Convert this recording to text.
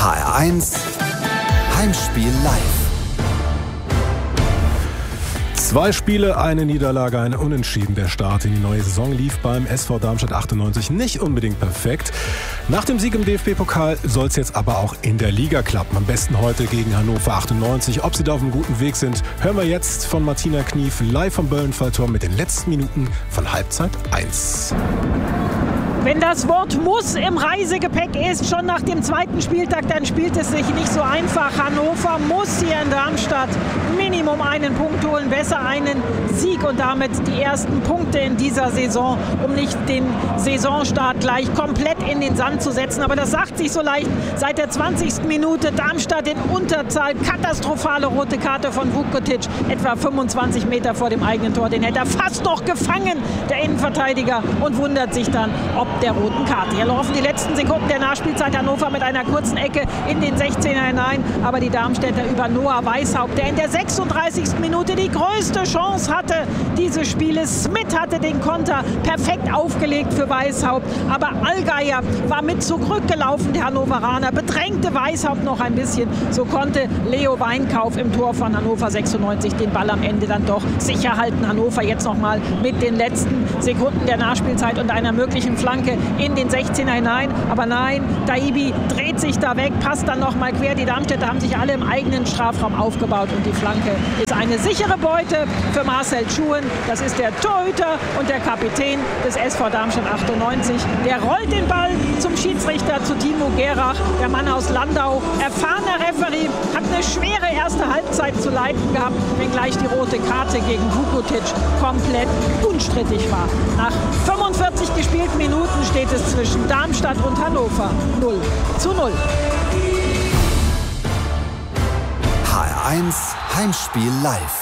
HR1 Heimspiel live. 2 Spiele, eine Niederlage, ein Unentschieden. Der Start in die neue Saison lief beim SV Darmstadt 98 nicht unbedingt perfekt. Nach dem Sieg im DFB-Pokal soll es jetzt aber auch in der Liga klappen. Am besten heute gegen Hannover 98. Ob sie da auf einem guten Weg sind, hören wir jetzt von Martina Knief live vom Böllenfalltor mit den letzten Minuten von Halbzeit 1. Wenn das Wort muss im Reisegepäck ist, schon nach dem 2. Spieltag, dann spielt es sich nicht so einfach. Hannover muss hier in Darmstadt Minimum einen Punkt holen, besser einen Sieg und damit die ersten Punkte in dieser Saison, um nicht den Saisonstart gleich komplett in den Sand zu setzen. Aber das sagt sich so leicht. Seit der 20. Minute Darmstadt in Unterzahl, katastrophale rote Karte von Vukotic, etwa 25 Meter vor dem eigenen Tor. Den hätte er fast noch gefangen, der Innenverteidiger, und wundert sich dann, ob der roten Karte. Hier laufen die letzten Sekunden der Nachspielzeit. Hannover mit einer kurzen Ecke in den 16er hinein. Aber die Darmstädter über Noah Weishaupt, der in der 36. Minute die größte Chance hatte dieses Spieles. Smith hatte den Konter perfekt aufgelegt für Weishaupt. Aber Allgeier war mit zurückgelaufen, der Hannoveraner, bedrängte Weishaupt noch ein bisschen. So konnte Leo Weinkauf im Tor von Hannover 96 den Ball am Ende dann doch sicher halten. Hannover jetzt nochmal mit den letzten Sekunden der Nachspielzeit und einer möglichen Flanke in den 16er hinein. Aber nein, Daibi dreht sich da weg, passt dann noch mal quer. Die Darmstädter haben sich alle im eigenen Strafraum aufgebaut und die Flanke ist eine sichere Beute für Marcel Schuhen. Das ist der Torhüter und der Kapitän des SV Darmstadt 98. Der rollt den Ball zum Schiedsrichter, zu Timo Gerach, der Mann aus Landau. Erfahrener Referee, hat eine schwere erste Halbzeit zu leiten gehabt, wenngleich die rote Karte gegen Vukotic komplett unstrittig war. Nach 45 gespielten Minuten steht es zwischen Darmstadt und Hannover 0:0. HR1 Heimspiel live.